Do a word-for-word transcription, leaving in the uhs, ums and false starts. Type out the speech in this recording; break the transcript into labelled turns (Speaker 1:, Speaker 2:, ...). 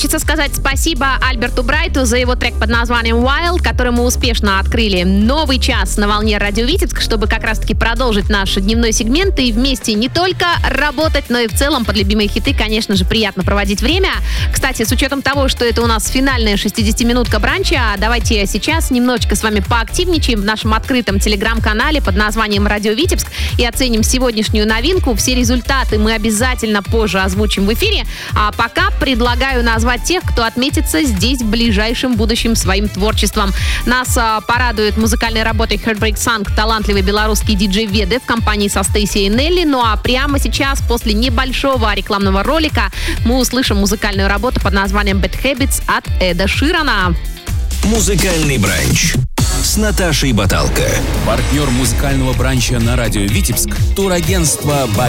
Speaker 1: хочется сказать спасибо Альберту Брайту за его трек под названием Wild, который мы успешно открыли новый час на волне Радио Витебск, чтобы как раз-таки продолжить наш дневной сегмент и вместе не только работать, но и в целом под любимые хиты, конечно же, приятно проводить время. Кстати, с учетом того, что это у нас финальная шестидесятиминутка бранча, давайте сейчас немножечко с вами поактивничаем в нашем открытом телеграм-канале под названием Радио Витебск и оценим сегодняшнюю новинку. Все результаты мы обязательно позже озвучим в эфире. А пока предлагаю назвать тех, кто отметится здесь в ближайшем будущем своим творчеством. Нас а, порадует музыкальной работой Heartbreak Song талантливый белорусский диджей Веды в компании со Стейси и Нелли. Ну а прямо сейчас, после небольшого рекламного ролика, мы услышим музыкальную работу под названием Bad Habits от Эда Ширана.
Speaker 2: Музыкальный бранч с Наташей Баталко.
Speaker 3: Партнер музыкального бранча на радио Витебск — турагентство «Баги».